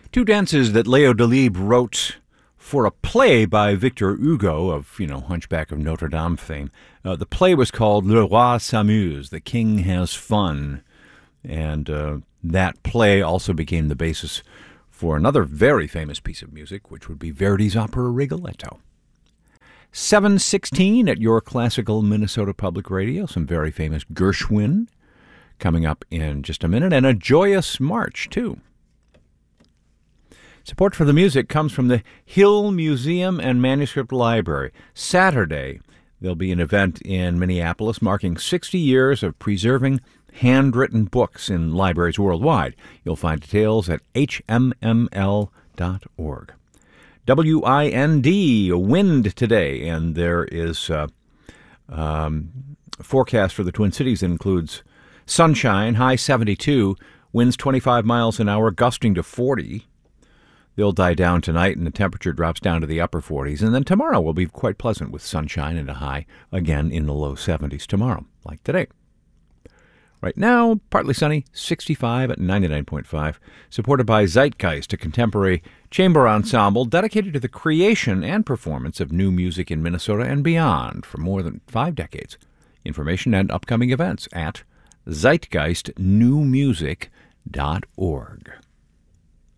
Two dances that Leo Delibes wrote for a play by Victor Hugo of, Hunchback of Notre Dame fame. The play was called Le Roi s'amuse, The King Has Fun. And that play also became the basis for another very famous piece of music, which would be Verdi's opera Rigoletto. 7:16 at your classical Minnesota Public Radio. Some very famous Gershwin coming up in just a minute, and a joyous march, too. Support for the music comes from the Hill Museum and Manuscript Library. Saturday, there'll be an event in Minneapolis marking 60 years of preserving handwritten books in libraries worldwide. You'll find details at hmml.org. wind today, and there is a forecast for the Twin Cities that includes sunshine, high 72, winds 25 miles an hour, gusting to 40. They'll die down tonight, and the temperature drops down to the upper 40s. And then tomorrow will be quite pleasant with sunshine and a high, again, in the low 70s tomorrow, like today. Right now, partly sunny, 65 at 99.5, supported by Zeitgeist, a contemporary chamber ensemble dedicated to the creation and performance of new music in Minnesota and beyond for more than 5 decades. Information and upcoming events at zeitgeistnewmusic.org.